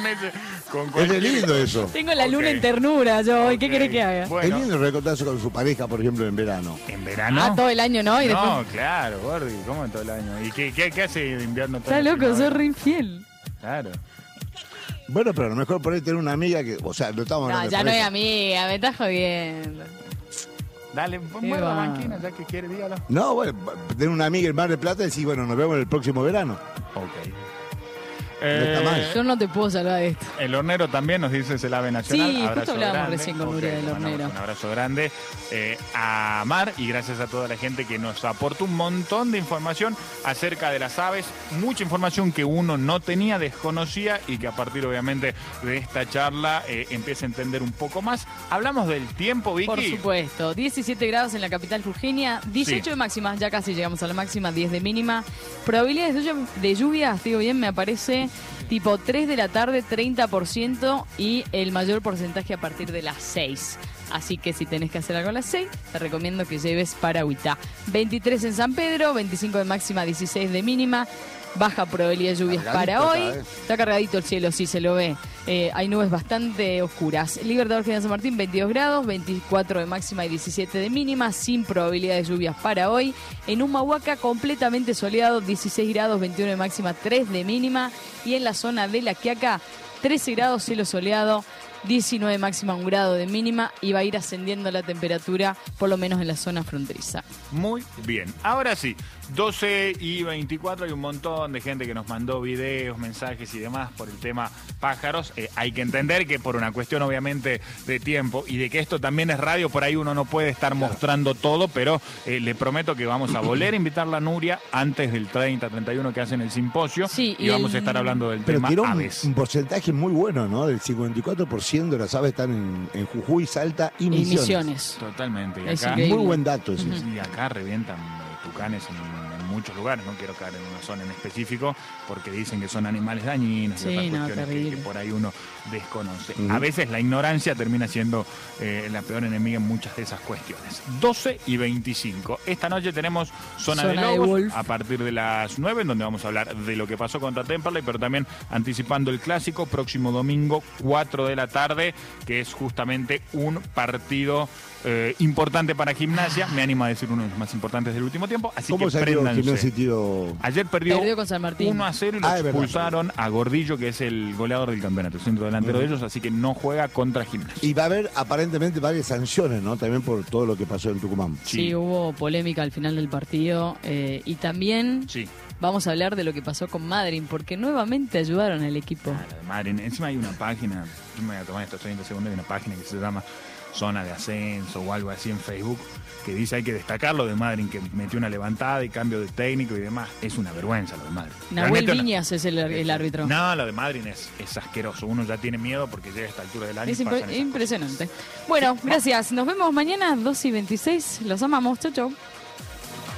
meses con Es cualquier de lindo cosa. eso. Tengo la luna Ok. en ternura yo hoy. ¿Qué Ok. querés que haga? Es Bueno, lindo reencontrarse con su pareja, por ejemplo, en verano. ¿en verano? Ah, todo el año, ¿no? Y después... No, claro, Gordi, ¿cómo todo el año? ¿Y qué hace de invierno? Está loco, sos re infiel. Claro. Bueno, pero a lo mejor por ahí tener una amiga que, o sea, no estamos No, hablando ya de no es pareja. amiga, me estás jodiendo. Dale, Qué mueva la va. banquina, ya que quiere, dígalo. No, bueno, tener una amiga en Mar del Plata y decir, bueno, nos vemos el próximo verano. Ok. está mal. Yo no te puedo salvar de esto. El hornero también nos dice es el ave nacional. Sí, justo Abrazo hablábamos grande. recién con Ok, Nuria del le mandamos hornero. Un abrazo grande a Mar y gracias a toda la gente que nos aportó un montón de información acerca de las aves. Mucha información que uno no tenía, desconocía y que a partir obviamente de esta charla empieza a entender un poco más. Hablamos del tiempo, Vicky. Por supuesto, 17 grados en la capital jujeña, 18 Sí. de máxima, ya casi llegamos a la máxima, 10 de mínima. Probabilidades de lluvia, digo bien, me aparece tipo 3 de la tarde, 30% y el mayor porcentaje a partir de las 6. Así que si tenés que hacer algo a las 6, te recomiendo que lleves paragüita. 23 en San Pedro, 25 de máxima, 16 de mínima. Baja probabilidad de lluvias para Cargadito hoy. cada vez. Está cargadito el cielo, sí se lo ve. Hay nubes bastante oscuras. Libertador General San Martín, 22 grados, 24 de máxima y 17 de mínima, sin probabilidad de lluvias para hoy. En Humahuaca, completamente soleado, 16 grados, 21 de máxima, 3 de mínima. Y en la zona de La Quiaca, 13 grados, cielo soleado, 19 máxima, 1 grado de mínima, y va a ir ascendiendo la temperatura, por lo menos en la zona fronteriza. Muy bien. Ahora sí, 12:24, hay un montón de gente que nos mandó videos, mensajes y demás por el tema pájaros. Hay que entender que por una cuestión obviamente de tiempo y de que esto también es radio, por ahí uno no puede estar mostrando todo, pero le prometo que vamos a volver a invitar a Nuria antes del 30-31 que hacen el simposio. Sí, y y vamos el- a estar hablando del Pero tema tiró aves. un porcentaje muy bueno, ¿no? Del 54% de las aves están en Jujuy, Salta y Y Misiones. Misiones. Totalmente. Y Es acá, increíble. Muy buen dato ese. y acá revientan tucanes en muchos lugares, no quiero caer en una zona en específico porque dicen que son animales dañinos Sí, y otras no, cuestiones terrible. que por ahí uno desconoce. Ujú. A veces la ignorancia termina siendo la peor enemiga en muchas de esas cuestiones. 12:25. Esta noche tenemos Zona de Zona de Lobos Wolf. a partir de las 9, en donde vamos a hablar de lo que pasó contra Temperley, pero también anticipando el clásico próximo domingo, 4 de la tarde, que es justamente un partido importante para Gimnasia. Me animo a decir uno de los más importantes del último tiempo, así ¿Cómo que salió préndanse. Gimnasia y Tiro? Ayer perdió Con San Martín. 1-0 y lo Ah, es verdad. expulsaron a Gordillo, que es el goleador del campeonato, el centro delantero de ellos, así que no juega contra Gimnasia. Y va a haber aparentemente varias sanciones, ¿no? También por todo lo que pasó en Tucumán. Sí, hubo polémica al final del partido. Y también Sí. vamos a hablar de lo que pasó con Madryn, porque nuevamente ayudaron al equipo. Ah, la de Madryn. Encima hay una página, yo me voy a tomar estos 30 segundos, hay una página que se llama Zona de Ascenso o algo así en Facebook, que dice hay que destacarlo de Madryn, que metió una levantada y cambio de técnico y demás. Es una vergüenza lo de Madryn. Nahuel Realmente Viñas es el árbitro. No, lo de Madryn es asqueroso. Uno ya tiene miedo porque llega a esta altura del año Es y pasan esas impresionante. Bueno, gracias. Nos vemos mañana 2:26. Los amamos. Chau, chau.